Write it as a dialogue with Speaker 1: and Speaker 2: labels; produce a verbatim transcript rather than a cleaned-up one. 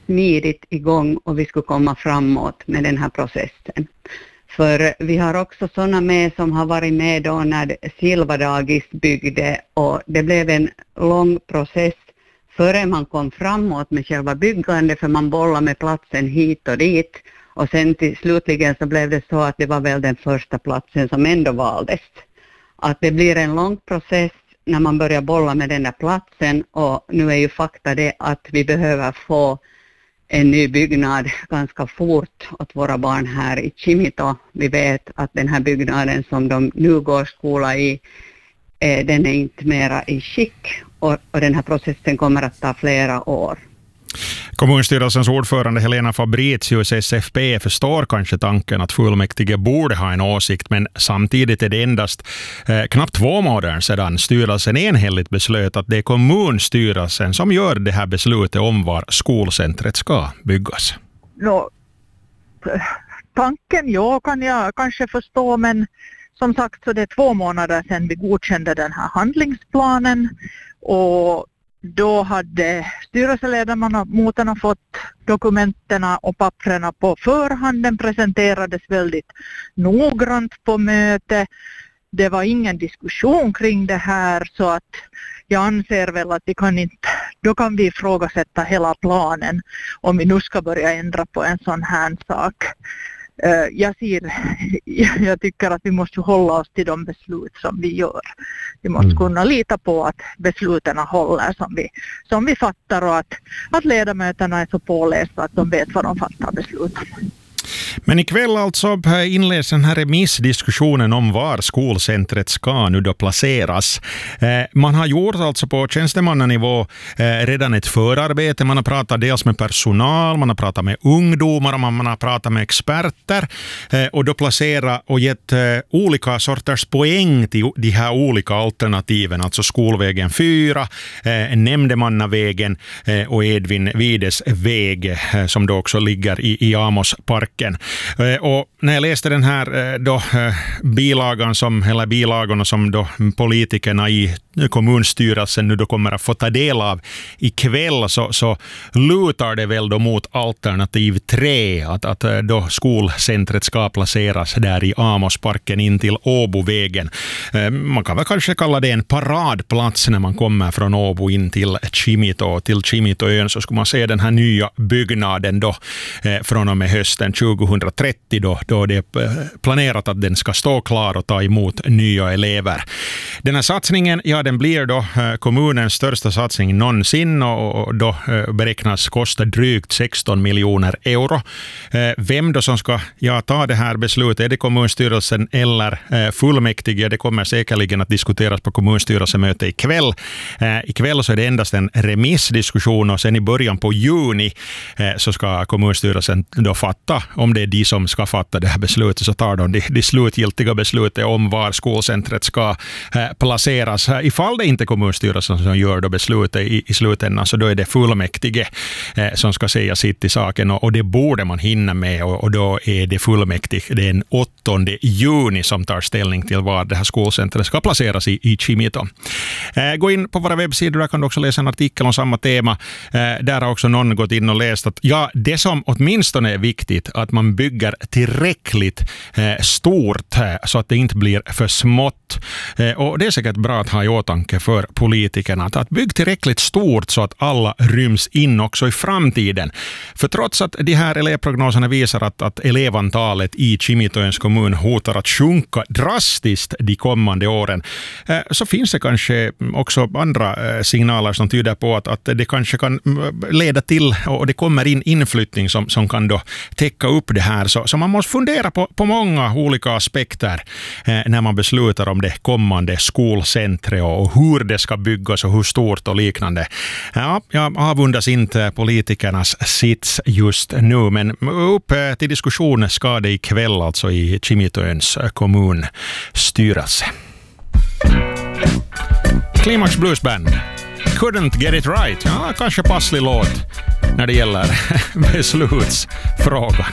Speaker 1: smidigt igång och vi skulle komma framåt med den här processen. För vi har också sådana med som har varit med då när Silvadagis byggde, och det blev en lång process före man kom framåt med själva byggandet, för man bollade med platsen hit och dit. Och sen till slutligen så blev det så att det var väl den första platsen som ändå valdes. Att det blir en lång process när man börjar bolla med den där platsen, och nu är ju fakta det att vi behöver få en ny byggnad ganska fort åt våra barn här i Chimito. Vi vet att den här byggnaden som de nu går skola i, eh, den är inte mera i skick, och, och den här processen kommer att ta flera år.
Speaker 2: Kommunstyrelsens ordförande Helena Fabricius, S F P, förstår kanske tanken att fullmäktige borde ha en åsikt, men samtidigt är det endast eh, knappt två månader sedan styrelsen enhälligt beslöt att det är kommunstyrelsen som gör det här beslutet om var skolcentret ska byggas.
Speaker 3: No, tanken ja, kan jag kanske förstå, men som sagt så det är två månader sedan vi godkände den här handlingsplanen, och då hade styrelseledamöterna fått dokumenten och papperna på förhand. Den presenterades väldigt noggrant på möte. Det var ingen diskussion kring det här, så att jag anser väl att vi kan inte, då kan vi ifrågasätta hela planen om vi nu ska börja ändra på en sån här sak. Jag, ser, jag tycker att vi måste hålla oss till de beslut som vi gör. Vi måste mm. kunna lita på att besluten håller som vi, som vi fattar, och att, att ledamöterna är så pålästa att de vet vad de fattar beslut om.
Speaker 2: Men ikväll alltså inleds den här remissdiskussionen om var skolcentret ska nu då placeras. Eh, man har gjort alltså på tjänstemannanivå eh, redan ett förarbete. Man har pratat dels med personal, man har pratat med ungdomar och man har pratat med experter eh, och då placera och gett eh, olika sorters poäng till de här olika alternativen. Alltså skolvägen fyra, eh, nämndemannavägen eh, och Edvin Vides väg eh, som då också ligger i, i Amos park. Och när jag läste den här då, bilagan som, eller bilagorna som då politikerna i kommunstyrelsen nu då kommer att få ta del av ikväll, så, så lutar det väl då mot alternativ tre, att, att då skolcentret ska placeras där i Amosparken in till Åbovägen. Man kan väl kanske kalla det en paradplats när man kommer från Åbo in till Chimito, till Chimitoön, så skulle man se den här nya byggnaden då från och med hösten tjugohundratrettio då, då det är planerat att den ska stå klar och ta emot nya elever. Den här satsningen, ja, den blir då kommunens största satsning någonsin och då beräknas kosta drygt sexton miljoner euro. Vem då som ska ja, ta det här beslutet, är det kommunstyrelsen eller fullmäktige? Det kommer säkerligen att diskuteras på kommunstyrelsemöte ikväll. Ikväll så är det endast en remissdiskussion och sen i början på juni så ska kommunstyrelsen då fatta, om det är de som ska fatta det här beslutet, så tar de det, det slutgiltiga beslutet om var skolcentret ska eh, placeras. Ifall det inte är kommunstyrelsen som gör då beslutet i, i slutändan, så då är det fullmäktige eh, som ska säga sitt i saken, och, och det borde man hinna med, och, och då är det fullmäktige den åttonde juni som tar ställning till var det här skolcentret ska placeras i, i Chimito. Eh, gå in på våra webbsidor, där kan du också läsa en artikel om samma tema. Eh, där har också någon gått in och läst att ja, det som åtminstone är viktigt, att man bygger tillräckligt eh, stort eh, så att det inte blir för smått. Eh, och det är säkert bra att ha i åtanke för politikerna att, att bygga tillräckligt stort så att alla ryms in också i framtiden. För trots att de här elevprognoserna visar att, att elevantalet i Chimitoöns kommun hotar att sjunka drastiskt de kommande åren, eh, så finns det kanske också andra eh, signaler som tyder på att, att det kanske kan leda till, och det kommer in inflyttning som, som kan då täcka upp det här. Så, så man måste fundera på, på många olika aspekter eh, när man beslutar om det kommande skolcentret och, och hur det ska byggas och hur stort och liknande. Ja, jag avundas inte politikernas sits just nu, men upp eh, till diskussion ska det ikväll alltså i Chimitoöns kommunstyrelse. Klimax Blues Band. Couldn't get it right. Ja, kanske passlig låt när det gäller beslutsfrågan.